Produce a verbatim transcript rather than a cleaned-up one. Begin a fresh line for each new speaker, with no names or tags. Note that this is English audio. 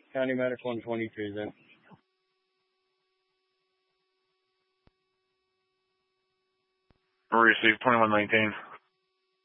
County Medic one twenty-three then.
Receive twenty-one nineteen.